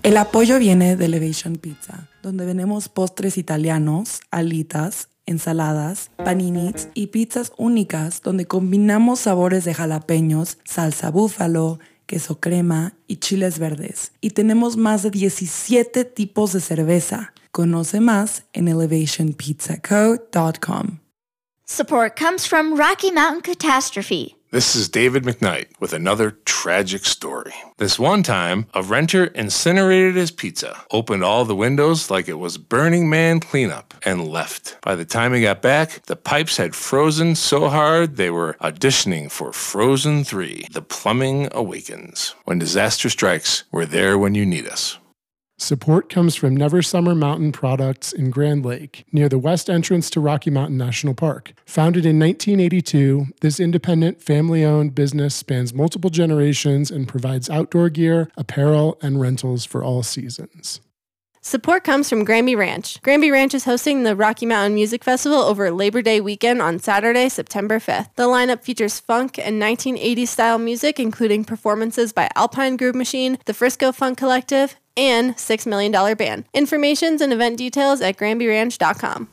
El apoyo viene de Elevation Pizza, donde vendemos postres italianos, alitas, ensaladas, paninis y pizzas únicas donde combinamos sabores de jalapeños, salsa búfalo, queso crema y chiles verdes. Y tenemos más de 17 tipos de cerveza. Conoce más en elevationpizzaco.com. Support comes from Rocky Mountain Catastrophe. This is David McKnight with another tragic story. This one time, a renter incinerated his pizza, opened all the windows like it was Burning Man cleanup, and left. By the time he got back, the pipes had frozen so hard they were auditioning for Frozen 3, The Plumbing Awakens. When disaster strikes, we're there when you need us. Support comes from Never Summer Mountain Products in Grand Lake, near the west entrance to Rocky Mountain National Park. Founded in 1982, this independent, family-owned business spans multiple generations and provides outdoor gear, apparel, and rentals for all seasons. Support comes from Granby Ranch. Granby Ranch is hosting the Rocky Mountain Music Festival over Labor Day weekend on Saturday, September 5th. The lineup features funk and 1980s-style music, including performances by Alpine Groove Machine, the Frisco Funk Collective, and $6 Million Band. Informations and event details at GranbyRanch.com.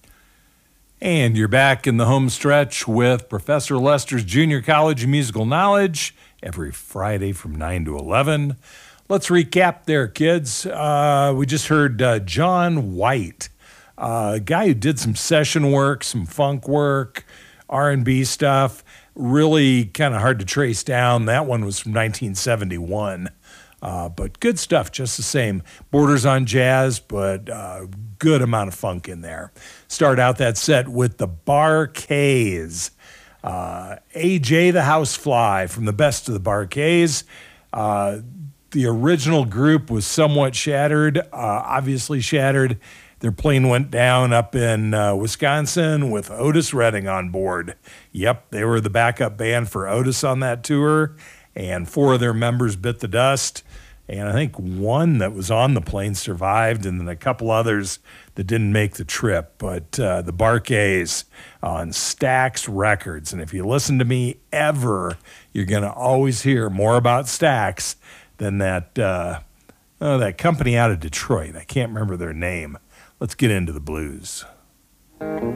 And you're back in the home stretch with Professor Lester's Junior College Musical Knowledge every Friday from 9 to 11. Let's recap there, kids. We just heard John White, a guy who did some session work, some funk work, R&B stuff. Really kind of hard to trace down. That one was from 1971. But good stuff, just the same. Borders on jazz, but good amount of funk in there. Start out that set with the Bar-Kays. AJ the Housefly from the Best of the Bar-Kays. The original group was somewhat shattered, obviously shattered. Their plane went down up in Wisconsin with Otis Redding on board. Yep, they were the backup band for Otis on that tour, and 4 of their members bit the dust. And I think one that was on the plane survived, and then a couple others that didn't make the trip. But the Bar-Kays on Stax Records. And if you listen to me ever, you're going to always hear more about Stax than that company out of Detroit. I can't remember their name. Let's get into the blues.